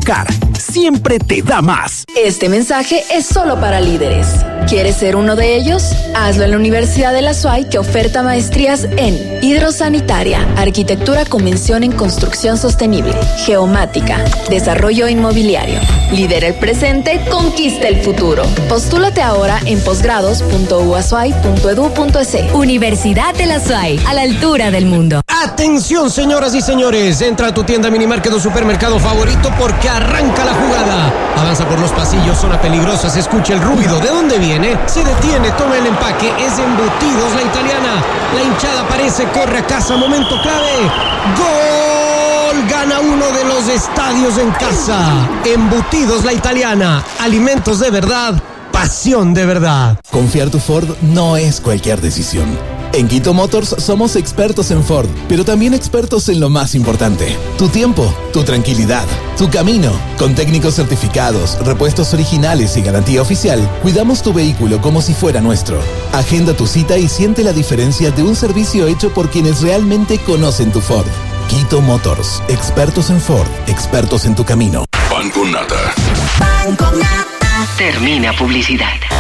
Car siempre te da más. Este mensaje es solo para líderes. ¿Quieres ser uno de ellos? Hazlo en la Universidad de la SUAY, que oferta maestrías en hidrosanitaria, arquitectura con mención en construcción sostenible, geomática, desarrollo inmobiliario. Lidera el presente, conquista el futuro. Postúlate ahora en posgrados.uasuay.edu.es. Universidad de la SUAY, a la altura del mundo. Atención, señoras y señores, entra a tu tienda Minimarket o supermercado favorito porque arranca la jugada. Avanza por los pasillos, zona peligrosa, se escucha el ruido. ¿De dónde viene? Se detiene, toma el empaque, es Embutidos La Italiana. La hinchada aparece, corre a casa, momento clave. ¡Gol! Gana uno de los estadios en casa. Embutidos La Italiana, alimentos de verdad, pasión de verdad. Confiar tu Ford no es cualquier decisión. En Quito Motors somos expertos en Ford, pero también expertos en lo más importante: tu tiempo, tu tranquilidad, tu camino. Con técnicos certificados, repuestos originales y garantía oficial, cuidamos tu vehículo como si fuera nuestro. Agenda tu cita y siente la diferencia de un servicio hecho por quienes realmente conocen tu Ford. Quito Motors, expertos en Ford, expertos en tu camino. Pan con nata. Pan con nata. Termina publicidad.